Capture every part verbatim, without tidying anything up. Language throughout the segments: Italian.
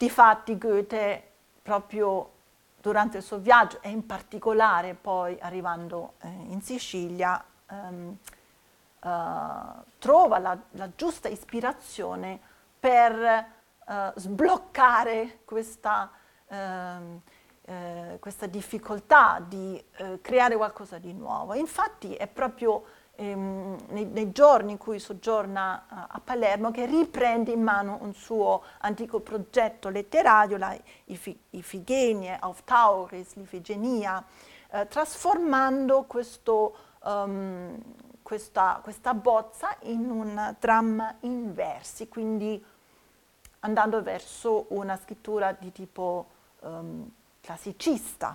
Difatti Goethe proprio durante il suo viaggio e in particolare poi arrivando eh, in Sicilia ehm, eh, trova la, la giusta ispirazione per eh, sbloccare questa, ehm, eh, questa difficoltà di eh, creare qualcosa di nuovo. Infatti è proprio ehm, nei, nei giorni in cui soggiorna uh, a Palermo che riprende in mano un suo antico progetto letterario, la Iphigenie, auf Tauris, l'Ifigenia, eh, trasformando questo, um, questa, questa bozza in un dramma in versi, quindi andando verso una scrittura di tipo um, classicista.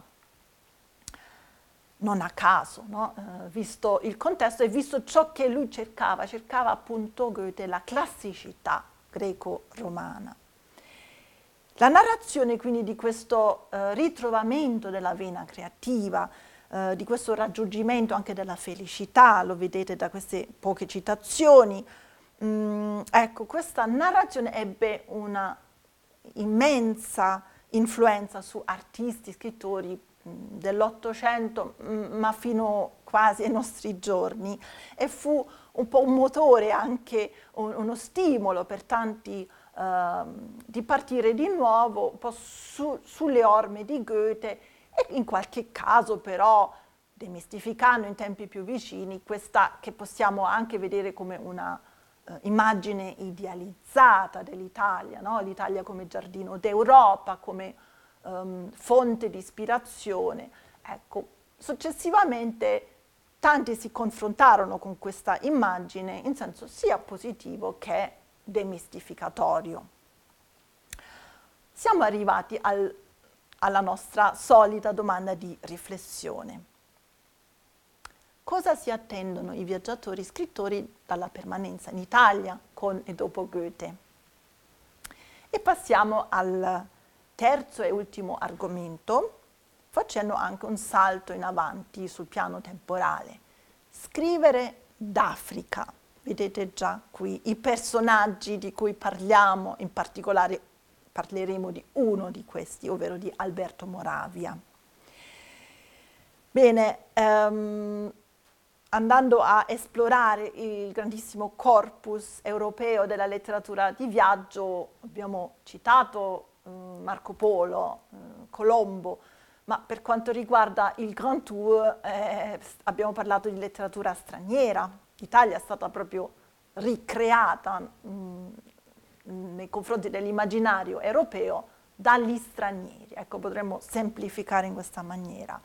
Non a caso, no? eh, visto il contesto e visto ciò che lui cercava, cercava appunto Goethe la classicità greco-romana. La narrazione quindi di questo eh, ritrovamento della vena creativa, eh, di questo raggiungimento anche della felicità, lo vedete da queste poche citazioni, mm, ecco, questa narrazione ebbe una immensa influenza su artisti, scrittori dell'Ottocento, ma fino quasi ai nostri giorni, e fu un po' un motore, anche un, uno stimolo per tanti uh, di partire di nuovo un po' su, sulle orme di Goethe e in qualche caso però demistificando in tempi più vicini questa che possiamo anche vedere come una uh, immagine idealizzata dell'Italia, no? L'Italia come giardino d'Europa, come Um, fonte di ispirazione. Ecco, successivamente tanti si confrontarono con questa immagine in senso sia positivo che demistificatorio. Siamo arrivati al, alla nostra solita domanda di riflessione. Cosa si attendono i viaggiatori scrittori dalla permanenza in Italia con e dopo Goethe? E passiamo al terzo e ultimo argomento, facendo anche un salto in avanti sul piano temporale. Scrivere d'Africa. Vedete già qui i personaggi di cui parliamo, in particolare parleremo di uno di questi, ovvero di Alberto Moravia. Bene, ehm, andando a esplorare il grandissimo corpus europeo della letteratura di viaggio, abbiamo citato Marco Polo, eh, Colombo, ma per quanto riguarda il Grand Tour eh, abbiamo parlato di letteratura straniera. L'Italia è stata proprio ricreata mh, nei confronti dell'immaginario europeo dagli stranieri. Ecco, potremmo semplificare in questa maniera.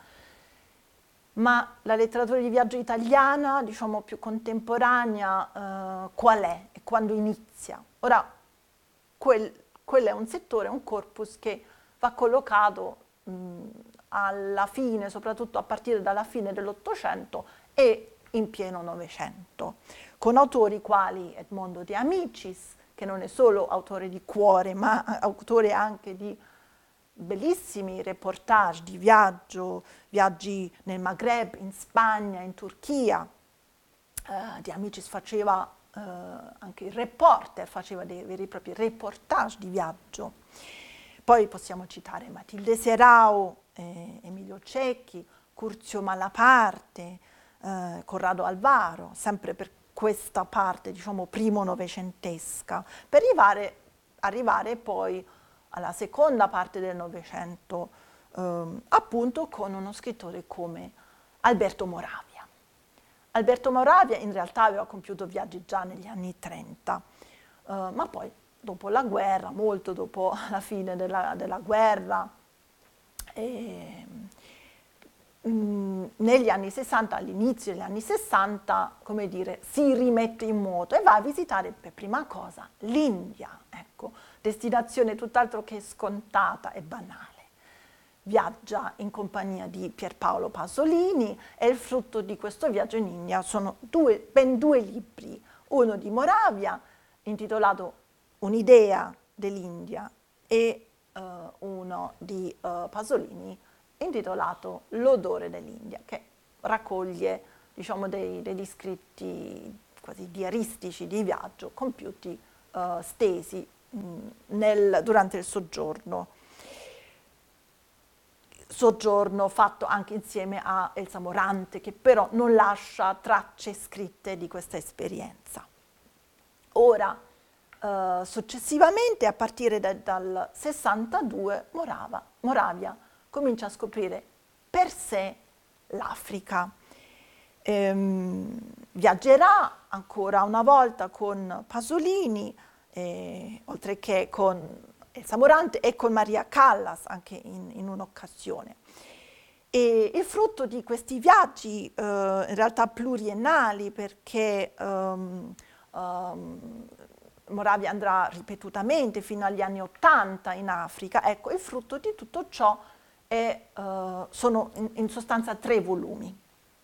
Ma la letteratura di viaggio italiana, diciamo più contemporanea, eh, qual è e quando inizia? Ora, quel Quello è un settore, un corpus che va collocato mh, alla fine, soprattutto a partire dalla fine dell'Ottocento e in pieno Novecento, con autori quali Edmondo De Amicis, che non è solo autore di Cuore, ma autore anche di bellissimi reportage di viaggio, viaggi nel Maghreb, in Spagna, in Turchia. Uh, De Amicis faceva Uh, anche il reporter, faceva dei veri e propri reportage di viaggio. Poi possiamo citare Matilde Serao, eh, Emilio Cecchi, Curzio Malaparte, eh, Corrado Alvaro, sempre per questa parte, diciamo, primo novecentesca, per arrivare, arrivare poi alla seconda parte del Novecento, eh, appunto con uno scrittore come Alberto Moravia. Alberto Moravia in realtà aveva compiuto viaggi già negli anni trenta, uh, ma poi dopo la guerra, molto dopo la fine della, della guerra, e, mh, negli anni sessanta, all'inizio degli anni sessanta, come dire, si rimette in moto e va a visitare per prima cosa l'India, ecco, destinazione tutt'altro che scontata e banale. Viaggia in compagnia di Pierpaolo Pasolini e il frutto di questo viaggio in India sono due, ben due libri, uno di Moravia intitolato Un'idea dell'India e uh, uno di uh, Pasolini intitolato L'odore dell'India, che raccoglie, diciamo, dei, degli scritti quasi diaristici di viaggio compiuti uh, stesi mh, nel, durante il soggiorno. Soggiorno fatto anche insieme a Elsa Morante, che però non lascia tracce scritte di questa esperienza. Ora, eh, successivamente, a partire da, dal sessantadue, Morava, Moravia comincia a scoprire per sé l'Africa. Ehm, viaggerà ancora una volta con Pasolini, eh, oltre che con Elsa Morante e con Maria Callas anche in, in un'occasione. E il frutto di questi viaggi, eh, in realtà pluriennali, perché um, um, Moravia andrà ripetutamente fino agli anni Ottanta in Africa, ecco, il frutto di tutto ciò è, uh, sono in, in sostanza tre volumi.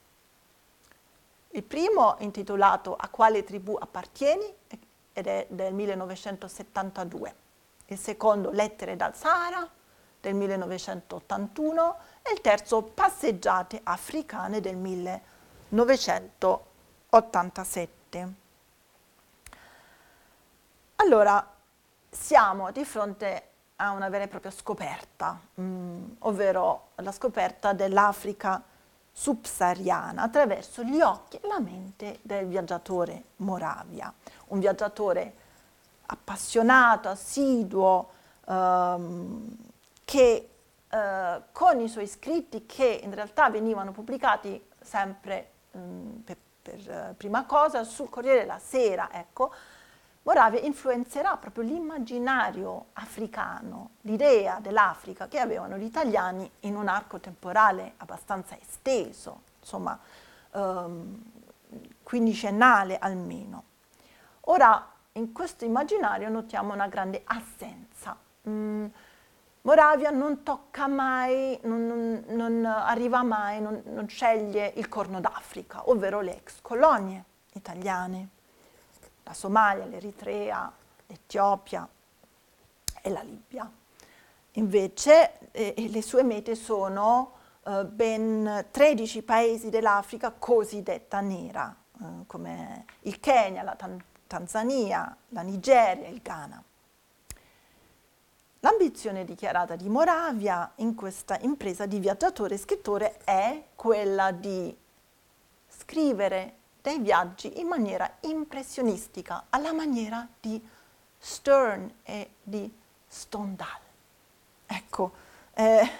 Il primo, intitolato A quale tribù appartieni, ed è del millenovecentosettantadue. Il secondo, Lettere dal Sahara, del millenovecentottantuno, e il terzo, Passeggiate africane, del millenovecentottantasette. Allora, siamo di fronte a una vera e propria scoperta, mh, ovvero la scoperta dell'Africa subsahariana attraverso gli occhi e la mente del viaggiatore Moravia, un viaggiatore appassionato, assiduo, ehm, che eh, con i suoi scritti, che in realtà venivano pubblicati sempre mh, per, per eh, prima cosa sul Corriere della Sera, ecco, Moravia influenzerà proprio l'immaginario africano, l'idea dell'Africa che avevano gli italiani in un arco temporale abbastanza esteso, insomma, ehm, quindicennale almeno. Ora, in questo immaginario notiamo una grande assenza. Mm, Moravia non tocca mai, non, non, non arriva mai, non, non sceglie il Corno d'Africa, ovvero le ex colonie italiane. La Somalia, l'Eritrea, l'Etiopia e la Libia. Invece eh, le sue mete sono eh, ben tredici paesi dell'Africa cosiddetta nera, eh, come il Kenya, la Tan- Tanzania, la Nigeria e il Ghana. L'ambizione dichiarata di Moravia in questa impresa di viaggiatore e scrittore è quella di scrivere dei viaggi in maniera impressionistica, alla maniera di Stern e di Stendhal. Ecco, eh,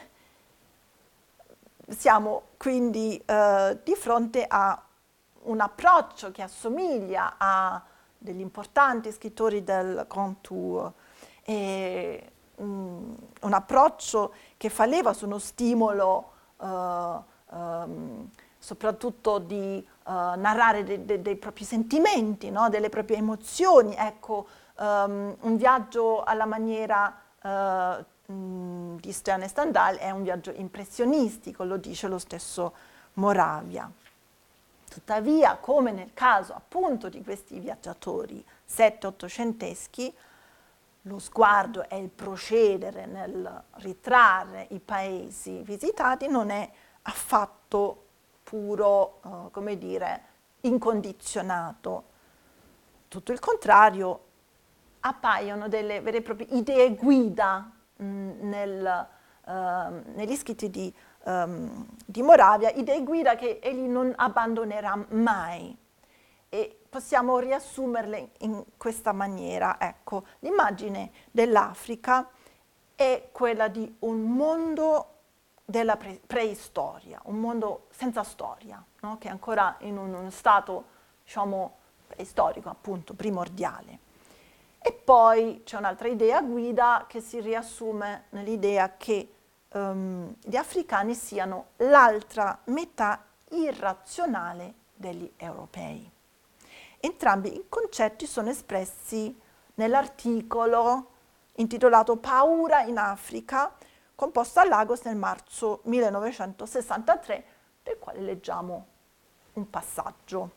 siamo quindi eh, di fronte a un approccio che assomiglia a degli importanti scrittori del Grand Tour, e, um, un approccio che fa leva su uno stimolo uh, um, soprattutto di uh, narrare de- de- dei propri sentimenti, no? Delle proprie emozioni, ecco, um, un viaggio alla maniera uh, mh, di Stern e Stendhal è un viaggio impressionistico, lo dice lo stesso Moravia. Tuttavia, come nel caso appunto di questi viaggiatori sette-ottocenteschi, lo sguardo e il procedere nel ritrarre i paesi visitati non è affatto puro, uh, come dire, incondizionato. Tutto il contrario, appaiono delle vere e proprie idee guida mh, nel, uh, negli scritti di, um, di Moravia, idee guida che egli non abbandonerà mai. E possiamo riassumerle in questa maniera. Ecco, l'immagine dell'Africa è quella di un mondo della pre- preistoria, un mondo senza storia, no? Che è ancora in un, uno stato, diciamo, preistorico, appunto, primordiale. E poi c'è un'altra idea guida che si riassume nell'idea che um, gli africani siano l'altra metà irrazionale degli europei. Entrambi i concetti sono espressi nell'articolo intitolato Paura in Africa, composto a Lagos nel marzo millenovecentosessantatré, del quale leggiamo un passaggio.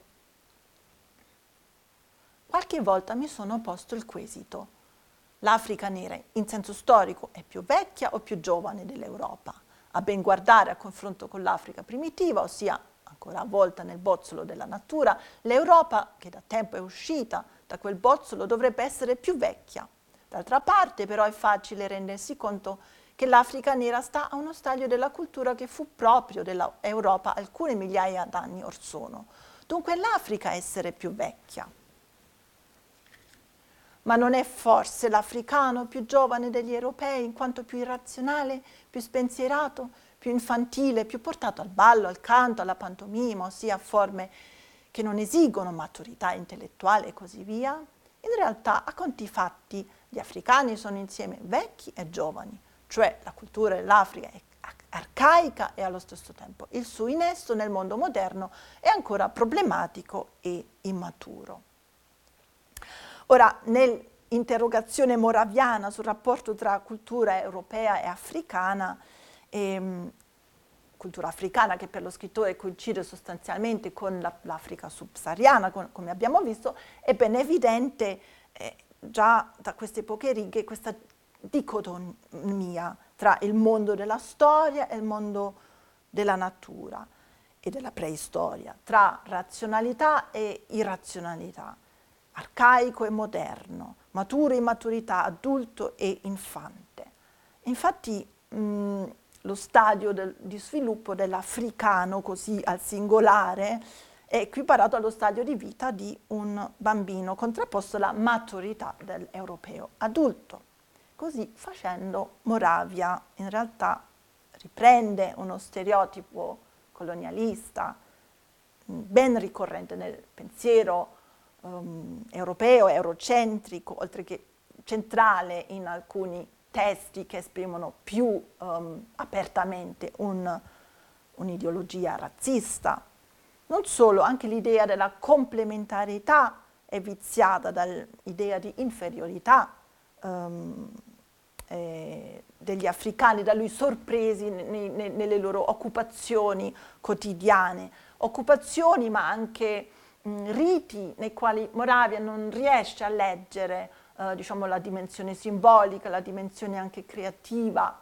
Qualche volta mi sono posto il quesito: l'Africa nera in senso storico è più vecchia o più giovane dell'Europa? A ben guardare, a confronto con l'Africa primitiva, ossia ancora avvolta nel bozzolo della natura, l'Europa, che da tempo è uscita da quel bozzolo, dovrebbe essere più vecchia. D'altra parte, però, è facile rendersi conto che l'Africa nera sta a uno stadio della cultura che fu proprio dell'Europa alcune migliaia d'anni or sono. Dunque è l'Africa a essere più vecchia. Ma non è forse l'africano più giovane degli europei, in quanto più irrazionale, più spensierato, più infantile, più portato al ballo, al canto, alla pantomima, ossia a forme che non esigono maturità intellettuale e così via? In realtà, a conti fatti, gli africani sono insieme vecchi e giovani, cioè la cultura dell'Africa è arcaica e allo stesso tempo il suo innesto nel mondo moderno è ancora problematico e immaturo. Ora, nell'interrogazione moraviana sul rapporto tra cultura europea e africana, ehm, cultura africana che per lo scrittore coincide sostanzialmente con la, l'Africa subsahariana, con, come abbiamo visto, è ben evidente eh, già da queste poche righe questa dicotomia tra il mondo della storia e il mondo della natura e della preistoria, tra razionalità e irrazionalità, arcaico e moderno, maturo e immaturità, adulto e infante. Infatti mh, lo stadio del, di sviluppo dell'africano, così al singolare, è equiparato allo stadio di vita di un bambino, contrapposto alla maturità dell'europeo adulto. Così facendo Moravia in realtà riprende uno stereotipo colonialista ben ricorrente nel pensiero um, europeo, eurocentrico, oltre che centrale in alcuni testi che esprimono più um, apertamente un, un'ideologia razzista. Non solo, anche l'idea della complementarietà è viziata dall'idea di inferiorità um, eh, degli africani, da lui sorpresi ne, ne, nelle loro occupazioni quotidiane, occupazioni ma anche mh, riti nei quali Moravia non riesce a leggere eh, diciamo, la dimensione simbolica, la dimensione anche creativa,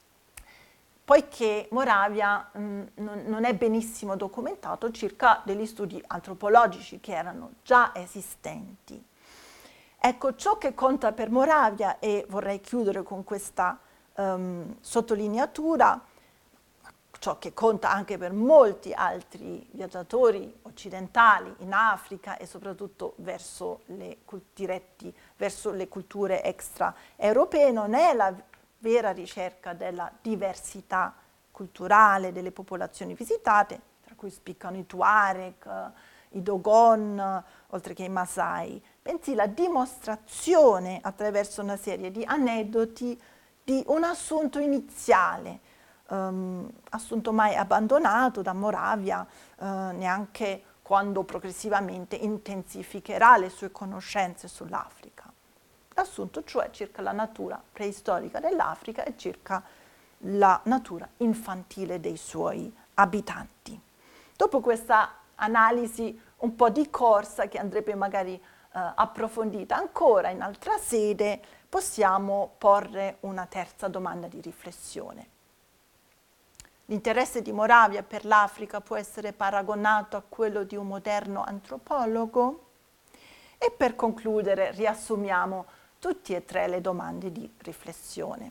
poiché Moravia mh, non, non è benissimo documentato circa degli studi antropologici che erano già esistenti. Ecco, ciò che conta per Moravia, e vorrei chiudere con questa um, sottolineatura, ciò che conta anche per molti altri viaggiatori occidentali in Africa e soprattutto verso le, diretti verso le culture extraeuropee, non è la vera ricerca della diversità culturale delle popolazioni visitate, tra cui spiccano i Tuareg, i Dogon, oltre che i Masai, bensì la dimostrazione attraverso una serie di aneddoti di un assunto iniziale, um, assunto mai abbandonato da Moravia, uh, neanche quando progressivamente intensificherà le sue conoscenze sull'Africa. L'assunto cioè circa la natura preistorica dell'Africa e circa la natura infantile dei suoi abitanti. Dopo questa analisi un po' di corsa che andrebbe magari eh, approfondita ancora in altra sede, possiamo porre una terza domanda di riflessione. L'interesse di Moravia per l'Africa può essere paragonato a quello di un moderno antropologo? E per concludere riassumiamo tutte e tre le domande di riflessione.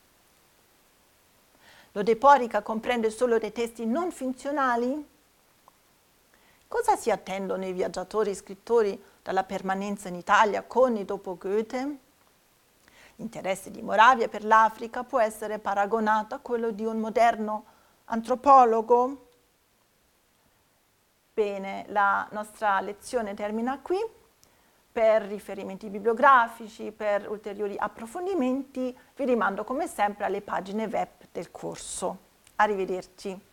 L'Odeporica comprende solo dei testi non finzionali? Cosa si attendono i viaggiatori e scrittori dalla permanenza in Italia con e dopo Goethe? L'interesse di Moravia per l'Africa può essere paragonato a quello di un moderno antropologo? Bene, la nostra lezione termina qui. Per riferimenti bibliografici, per ulteriori approfondimenti, vi rimando come sempre alle pagine web del corso. Arrivederci.